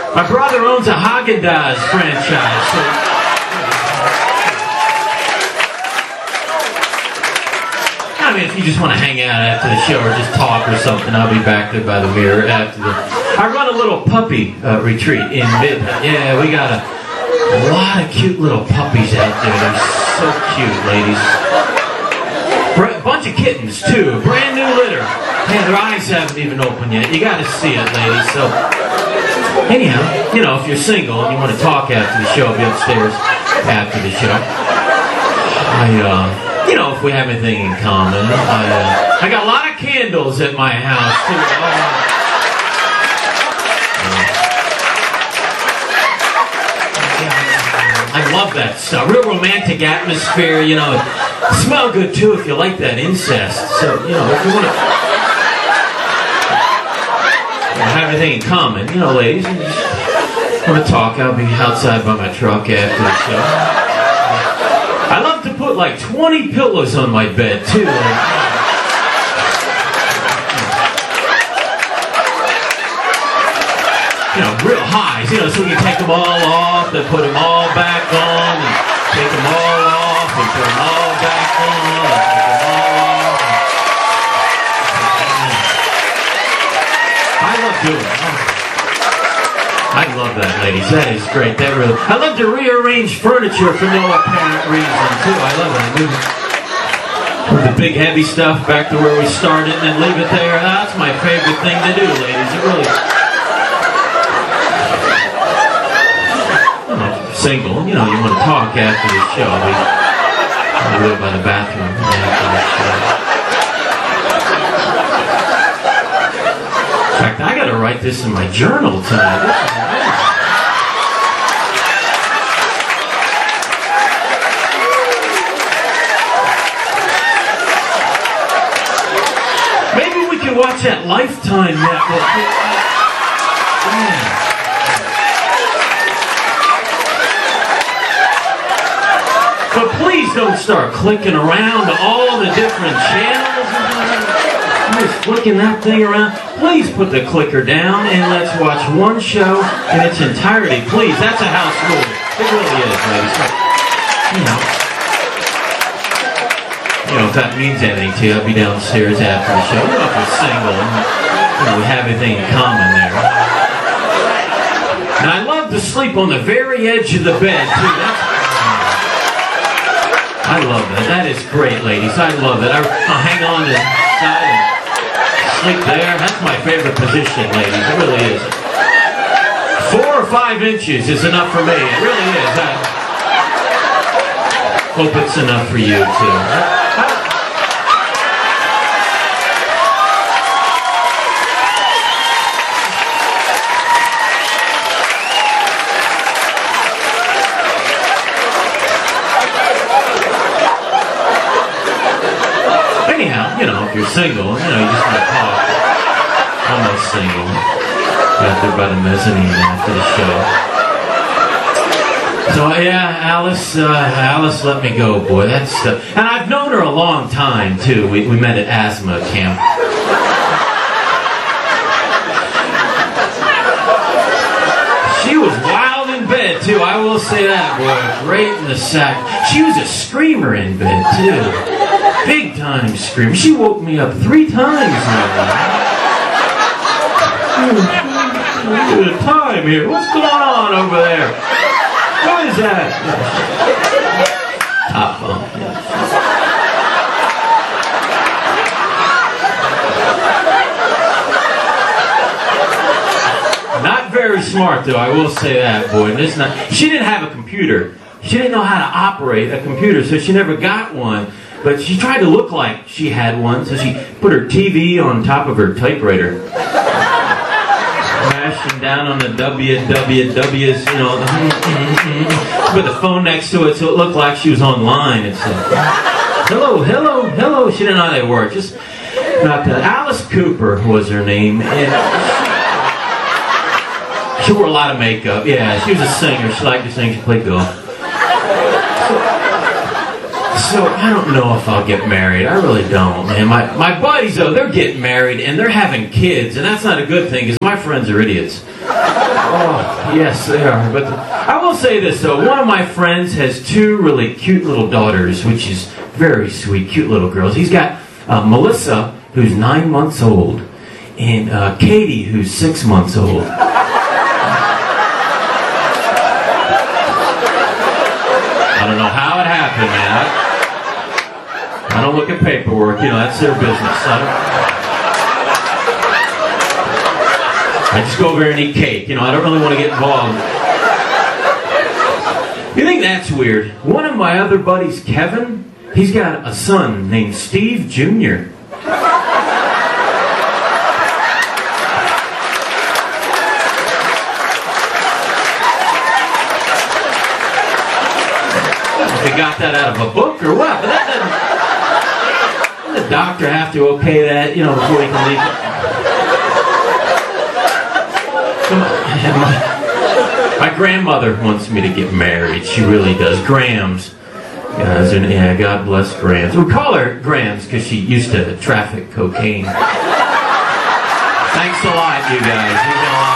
My brother owns a Haagen-Dazs franchise. So, I mean, if you just want to hang out after the show or just talk or something, I'll be back there by the mirror after the... I run a little puppy retreat in Midland. Yeah, we got a lot of cute little puppies out there. They're so cute, ladies. A bunch of kittens, too. Brand new litter. Man, their eyes haven't even opened yet. You got to see it, ladies. So, anyhow, you know, if you're single and you want to talk after the show, I'll be upstairs after the show. You know, if we have anything in common. I got a lot of candles at my house, too. I love that stuff. Real romantic atmosphere, you know. Smell good, too, if you like that incest. So, you know, if you want to have anything in common, you know, ladies, you just want to talk, I'll be outside by my truck after the show. I love to put like 20 pillows on my bed, too. You know, real highs, you know, so we can take them all off, then put them all back on, and take them all off, and put them all back on, and take them all off. I love doing it. I love that, ladies. That is great. That really. I love to rearrange furniture for no apparent reason, too. I love it. Move the big heavy stuff back to where we started and then leave it there. That's my favorite thing to do, ladies. It really is. Single, you know, you want to talk after the show. We live by the bathroom after the show. In fact, I got to write this in my journal tonight. Maybe we can watch that Lifetime network. Yeah. But please don't start clicking around to all the different channels. You're just flicking that thing around. Please put the clicker down and let's watch one show in its entirety. Please, that's a house rule. It really is, ladies. You know, if that means anything to you, I'll be downstairs after the show. You know, if you're single, you know, we have everything in common there. And I love to sleep on the very edge of the bed, too. I love that. That is great, ladies. I love it. I'll hang on to the side and sleep there. That's my favorite position, ladies. It really is. 4 or 5 inches is enough for me. It really is. I hope it's enough for you, too. You know, if you're single, you know, you just want to talk. Almost single. Out there by the mezzanine after the show. So yeah, Alice let me go, boy. That's and I've known her a long time too. We met at asthma camp. She was wild in bed too. I will say that, boy. Great in the sack. She was a screamer in bed too. Big time scream. She woke me up 3 times now. Look at the time here. What's going on over there? What is that? Top bunk. Not very smart though, I will say that, boy. And it's not. She didn't have a computer. She didn't know how to operate a computer, so she never got one. But she tried to look like she had one, so she put her TV on top of her typewriter. Crashing down on the WWWs, you know. Put the phone next to it so it looked like she was online. It's hello, hello, hello. She didn't know how they worked. Just not that. Alice Cooper was her name. And she wore a lot of makeup. Yeah, she was a singer. She liked to sing. She played golf. So I don't know if I'll get married. I really don't, man. My buddies, though, they're getting married and they're having kids, and that's not a good thing because my friends are idiots. Oh, yes, they are. But I will say this, though. One of my friends has two really cute little daughters, which is very sweet, cute little girls. He's got Melissa, who's 9 months old, and Katie, who's 6 months old. I don't know how it happened, man. I don't look at paperwork, that's their business. I just go over there and eat cake, I don't really want to get involved. You think that's weird? One of my other buddies, Kevin, he's got a son named Steve Jr. They got that out of a book or what? But that doesn't the doctor have to okay that, before he can leave? My grandmother wants me to get married. She really does. Grams. Yeah, God bless Grams. We call her Grams because she used to traffic cocaine. Thanks a lot, you guys.